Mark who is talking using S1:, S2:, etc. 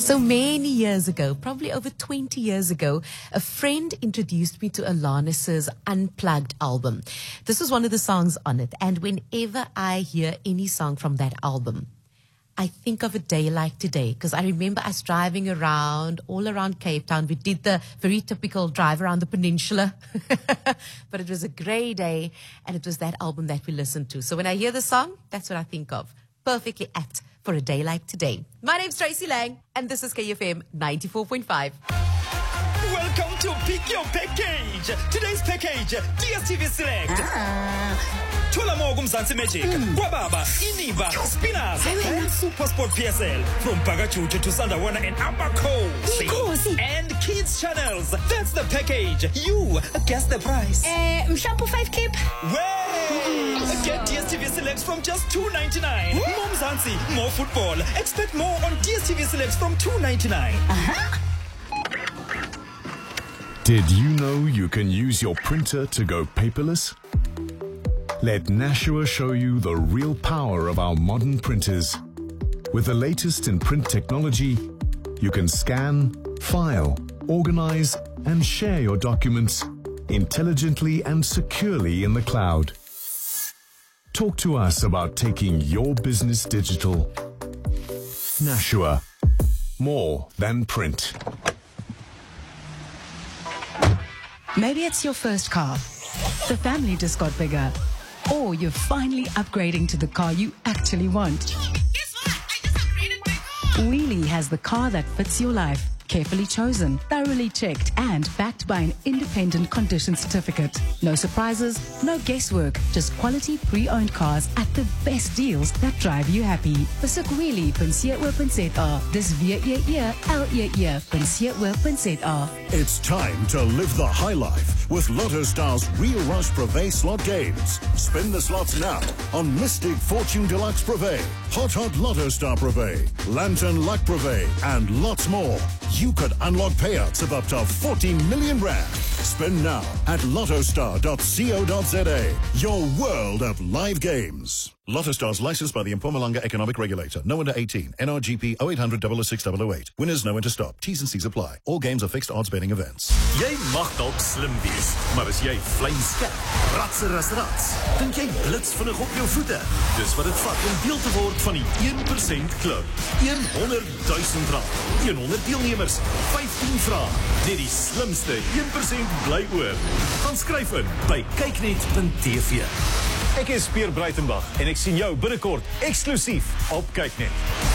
S1: So many years ago, probably over 20 years ago, a friend introduced me to Alanis's Unplugged album. This was one of the songs on it. And whenever I hear any song from that album, I think of a day like today, because I remember us driving around, all around Cape Town. We did the very typical drive around the peninsula, but it was a grey day, and it was that album that we listened to. So when I hear the song, that's what I think of. Perfectly apt for a day like today. My name's Tracy Lang, and this is KFM 94.5.
S2: Welcome to Pick Your Package. Today's package, DSTV Select. Thola mo kumzansi Magic, Kwababa, Iniba, Spinners, and Super Sport PSL. From Bagachuchu to Sandawana and Abakosi. And Kids Channels. That's the package. You guess the price.
S3: Mshampo 5 kip.
S2: Way! Get DSTV Selects from just $2.99. More Mzansi, more football. Expect more on DSTV Selects from $2.99.
S4: Did you know you can use your printer to go paperless? Let Nashua show you the real power of our modern printers. With the latest in print technology, you can scan, file, organize, and share your documents intelligently and securely in the cloud. Talk to us about taking your business digital. Nashua. More than print.
S5: Maybe it's your first car. The family just got bigger. Or you're finally upgrading to the car you actually want.
S3: Guess what? I just upgraded my car.
S5: Wheelie has the car that fits your life. Carefully chosen, thoroughly checked, and backed by an independent condition certificate. No surprises, no guesswork, just quality pre-owned cars at the best deals that drive you happy. Besoek wheelie.co.za. Dis www.leer.co.za.
S6: It's time to live the high life with Lotto Star's Real Rush Privé slot games. Spin the slots now on Mystic Fortune Deluxe Privé, Hot Lotto Star Privé, Lantern Luck Privé, and lots more. You could unlock payouts of up to 40 million rand. Spin now at lottostar.co.za. Your world of live games. Lotto Stars licensed by the Mpumalanga Economic Regulator. No under 18. NRGP 0800 006 008. Winners know when to stop. T's and C's apply. All games are fixed odds betting events.
S7: Jy mag dalk slim wees, maar as jy vleinskerp, rats, dink jy blits vinnig op jou voete. Dis wat dit vat om deel te word van die 1% klub. 100,000 rand, 100 deelnemers, 15 vrae. Net die slimste 1% bly oor. Gaan skryf in by kyknet.tv.
S8: Ek is Pierre Breitenbach en ek sien jou binnekort eksklusief op Kyknet.